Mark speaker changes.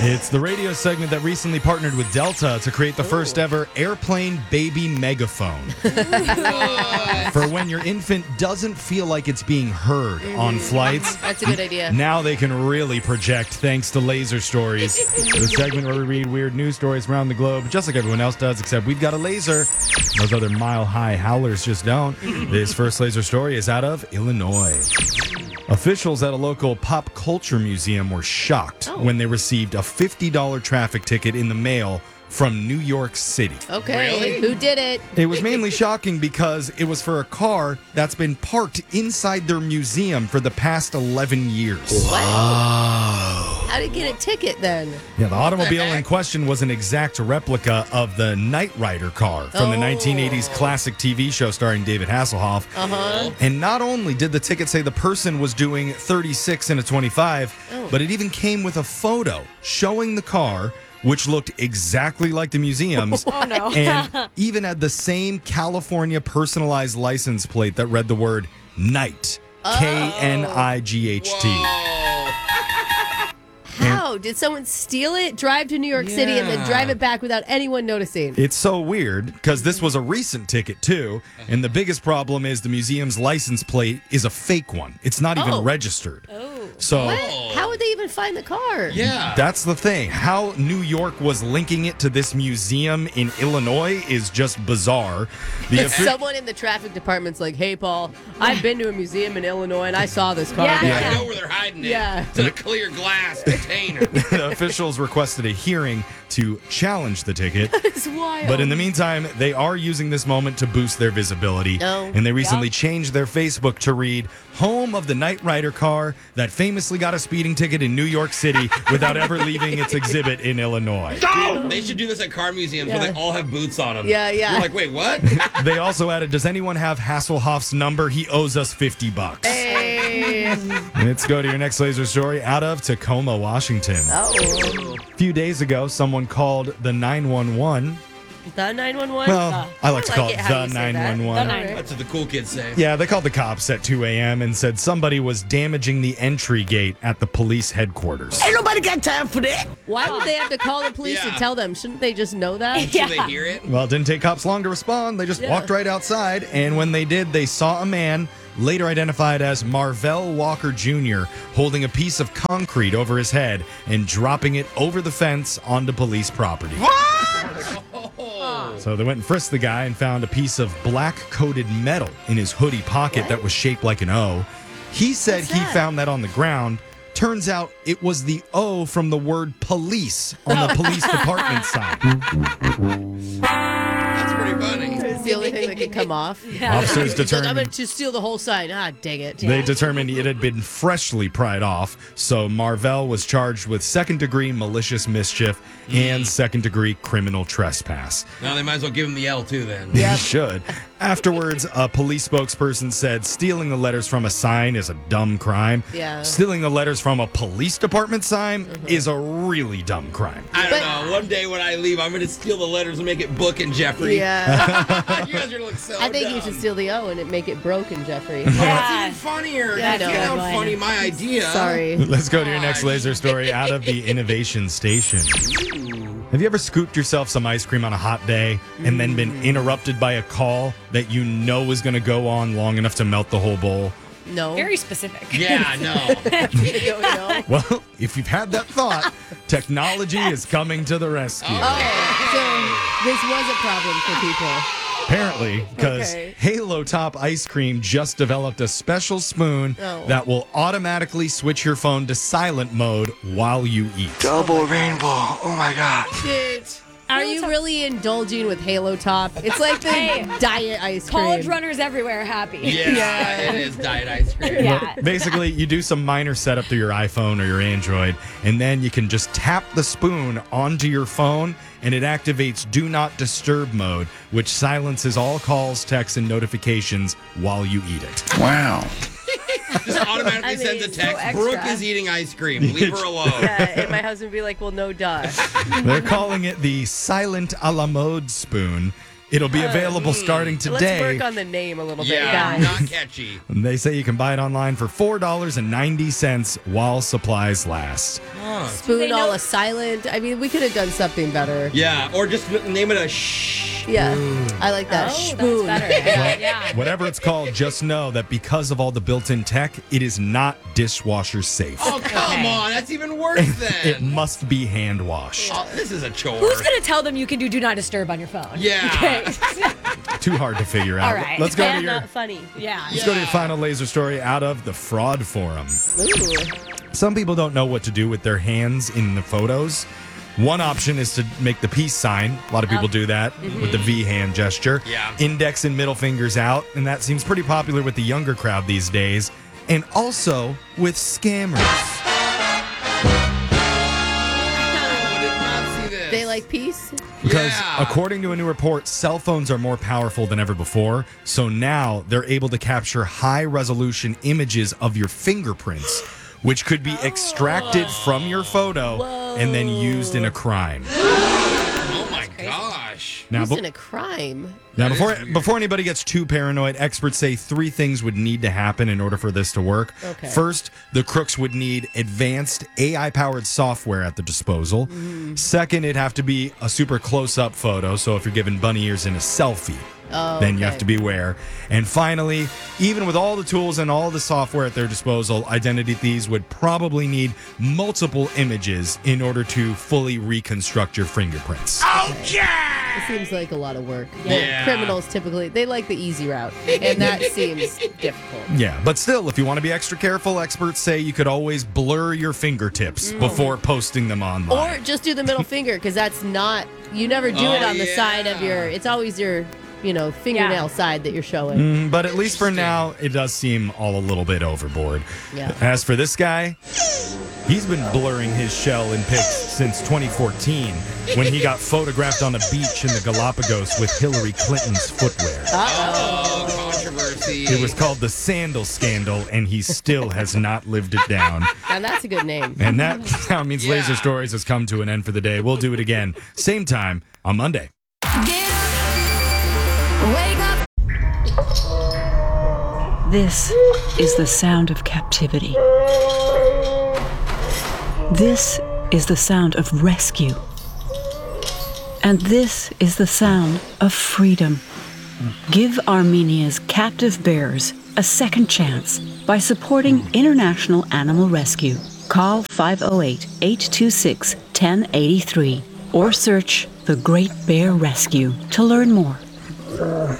Speaker 1: It's the radio segment that recently partnered with Delta to create the first ever airplane baby megaphone. For when your infant doesn't feel like it's being heard on flights.
Speaker 2: That's a good idea.
Speaker 1: Now they can really project thanks to Laser Stories, the segment where we read weird news stories around the globe, just like everyone else does, except we've got a laser. Those other mile-high howlers just don't. This first laser story is out of Illinois. Officials at a local pop culture museum were shocked when they received a $50 traffic ticket in the mail from New York City.
Speaker 2: Okay,
Speaker 3: Really?
Speaker 2: who did it?
Speaker 1: It was mainly shocking because it was for a car that's been parked inside their museum for the past 11 years.
Speaker 2: How did he get a ticket then?
Speaker 1: Yeah, the automobile in question was an exact replica of the Knight Rider car from the 1980s classic TV show starring David Hasselhoff. And not only did the ticket say the person was doing 36 and a 25, but it even came with a photo showing the car, which looked exactly like the museum's. And even had the same California personalized license plate that read the word Knight. K-N-I-G-H-T.
Speaker 2: How? Did someone steal it, drive to New York City, and then drive it back without anyone noticing?
Speaker 1: It's so weird because this was a recent ticket too, and the biggest problem is the museum's license plate is a fake one. It's not even registered. So
Speaker 2: What? How would they even find the car?
Speaker 3: Yeah.
Speaker 1: that's the thing. How New York was linking it to this museum in Illinois is just bizarre. The
Speaker 2: Someone in the traffic department's like, hey, Paul, I've been to a museum in Illinois and I saw this car
Speaker 4: Yeah.
Speaker 2: there.
Speaker 3: I know where they're hiding it.
Speaker 2: Yeah.
Speaker 3: It's in a clear glass container.
Speaker 1: the officials requested a hearing to challenge the ticket.
Speaker 2: It's wild.
Speaker 1: But in the meantime, they are using this moment to boost their visibility.
Speaker 2: Oh.
Speaker 1: And they recently changed their Facebook to read, home of the Knight Rider car that famously got a speeding ticket in New York City without ever leaving its exhibit in Illinois.
Speaker 3: They should do this at car museums where they all have boots on them.
Speaker 2: Yeah, yeah.
Speaker 3: You're like, wait, what?
Speaker 1: They also added, does anyone have Hasselhoff's number? He owes us $50.
Speaker 2: Hey.
Speaker 1: Let's go to your next laser story out of Tacoma, Washington.
Speaker 2: Oh.
Speaker 1: A few days ago, someone called the 911.
Speaker 2: The 911?
Speaker 1: Well, I like to call it
Speaker 2: how
Speaker 1: the
Speaker 2: you say that.
Speaker 1: 911.
Speaker 4: The 911.
Speaker 3: That's what the cool kids say.
Speaker 1: Yeah, they called the cops at 2 a.m. and said somebody was damaging the entry gate at the police headquarters.
Speaker 5: Ain't nobody got time for that.
Speaker 2: Why would they have to call the police
Speaker 3: Yeah.
Speaker 2: to tell them? Shouldn't they just know that?
Speaker 3: So they hear it.
Speaker 1: Well, it didn't take cops long to respond. They just walked right outside, and when they did, they saw a man, later identified as Marvell Walker Jr., holding a piece of concrete over his head and dropping it over the fence onto police property. So they went and frisked the guy and found a piece of black-coated metal in his hoodie pocket that was shaped like an O. He said he found that on the ground. Turns out it was the O from the word police on the police department sign.
Speaker 3: That's pretty funny.
Speaker 2: It's the only thing that could come off.
Speaker 1: Officers
Speaker 2: He's like, I'm
Speaker 1: determined
Speaker 2: going to steal the whole sign. Ah, dang it.
Speaker 1: they determined it had been freshly pried off, so Marvell was charged with second-degree malicious mischief and second-degree criminal trespass.
Speaker 3: Now they might as well give him the L too then.
Speaker 1: He should. Afterwards, a police spokesperson said stealing the letters from a sign is a dumb crime.
Speaker 2: Yeah.
Speaker 1: Stealing the letters from a police department sign is a really dumb crime.
Speaker 3: I don't know. One day when I leave, I'm going to steal the letters and make it Book and Jeffrey.
Speaker 2: Yeah.
Speaker 3: You guys are going to look so
Speaker 2: I think you
Speaker 3: dumb.
Speaker 2: should steal the O and make it broken, Jeffrey.
Speaker 3: That's even funnier.
Speaker 2: Yeah, I know.
Speaker 3: You know how
Speaker 4: Good one.
Speaker 3: funny my idea.
Speaker 2: Sorry.
Speaker 1: Let's go to your next laser story out of the Innovation Station. Have you ever scooped yourself some ice cream on a hot day and then been interrupted by a call that you know is going to go on long enough to melt the whole bowl?
Speaker 2: No.
Speaker 4: Very specific.
Speaker 3: Yeah, no.
Speaker 2: No.
Speaker 1: Well, if you've had that thought, technology is coming to the rescue.
Speaker 2: Oh, so this was a problem for people.
Speaker 1: Apparently, because
Speaker 2: Okay.
Speaker 1: Halo Top Ice Cream just developed a special spoon
Speaker 2: Oh.
Speaker 1: that will automatically switch your phone to silent mode while you eat.
Speaker 5: Double rainbow. Oh my God.
Speaker 2: Are you really indulging with Halo Top? It's like the
Speaker 4: Hey.
Speaker 2: diet ice cream.
Speaker 4: College runners everywhere are happy.
Speaker 3: Yeah, it is diet ice cream.
Speaker 4: Yeah.
Speaker 1: Basically, you do some minor setup through your iPhone or your Android, and then you can just tap the spoon onto your phone, and it activates Do Not Disturb mode, which silences all calls, texts, and notifications while you eat it.
Speaker 5: Wow.
Speaker 3: Just automatically sends a
Speaker 2: so
Speaker 3: text.
Speaker 2: extra.
Speaker 3: Brooke is eating ice cream. Leave her alone.
Speaker 2: Yeah, and my husband would be like, well, no duh.
Speaker 1: They're calling it the Silent a la Mode spoon. It'll be available starting today.
Speaker 2: Let's work on the name a little bit,
Speaker 3: Yeah,
Speaker 2: guys.
Speaker 3: not catchy.
Speaker 1: They say you can buy it online for $4.90 while supplies last.
Speaker 2: Spoon all a silent. I mean, we could have done something better.
Speaker 3: Yeah, or just name it a shh.
Speaker 2: Yeah, I like that.
Speaker 4: Oh,
Speaker 2: Spoon.
Speaker 4: that's better. Yeah.
Speaker 1: Whatever it's called, just know that because of all the built-in tech, it is not dishwasher safe.
Speaker 3: Oh, come on. That's even worse
Speaker 1: It
Speaker 3: then.
Speaker 1: must be hand washed.
Speaker 3: Oh, this is a chore.
Speaker 4: Who's going to tell them you can do not disturb on your phone?
Speaker 3: Yeah.
Speaker 4: Okay.
Speaker 1: Too hard to figure out.
Speaker 4: All right.
Speaker 1: Let's go to
Speaker 2: And
Speaker 1: your
Speaker 2: not funny.
Speaker 4: Yeah.
Speaker 1: Let's go to your final laser story out of the fraud forum.
Speaker 2: Ooh.
Speaker 1: Some people don't know what to do with their hands in the photos. One option is to make the peace sign. A lot of people do that with the V hand gesture.
Speaker 3: Yeah.
Speaker 1: Index and middle fingers out. And that seems pretty popular with the younger crowd these days. And also with scammers.
Speaker 3: I did not see this.
Speaker 2: They like peace?
Speaker 1: Because
Speaker 3: Yeah.
Speaker 1: according to a new report, cell phones are more powerful than ever before. So now they're able to capture high resolution images of your fingerprints, which could be extracted from your photo and then used in a crime.
Speaker 3: Oh my gosh.
Speaker 1: Now,
Speaker 2: Who's in a crime?
Speaker 1: Now,
Speaker 3: That is weird.
Speaker 1: before anybody gets too paranoid, experts say 3 things would need to happen in order for this to work.
Speaker 2: Okay.
Speaker 1: First, the crooks would need advanced AI-powered software at their disposal. Second, it'd have to be a super close-up photo, so if you're giving bunny ears in a selfie, then you have to beware. And finally, even with all the tools and all the software at their disposal, identity thieves would probably need multiple images in order to fully reconstruct your fingerprints.
Speaker 2: It seems like a lot of work.
Speaker 3: Yeah.
Speaker 2: Criminals typically, they like the easy route. And that seems difficult.
Speaker 1: Yeah, but still, if you want to be extra careful, experts say you could always blur your fingertips before posting them online.
Speaker 2: Or just do the middle finger, because that's not, you never do it on the side of your, it's always your, fingernail side that you're showing.
Speaker 1: But at least for now, it does seem all a little bit overboard.
Speaker 2: Yeah.
Speaker 1: As for this guy, he's been blurring his shell in pics since 2014 when he got photographed on a beach in the Galapagos with Hillary Clinton's footwear.
Speaker 3: Oh, controversy.
Speaker 1: It was called the Sandal Scandal, and he still has not lived it down.
Speaker 2: And that's a good name.
Speaker 1: And that now means
Speaker 3: Yeah.
Speaker 1: Laser Stories has come to an end for the day. We'll do it again, same time on Monday.
Speaker 6: Wake up.
Speaker 7: This is the sound of captivity. This is the sound of rescue. And this is the sound of freedom. Give Armenia's captive bears a second chance by supporting International Animal Rescue. Call 508-826-1083 or search The Great Bear Rescue to learn more.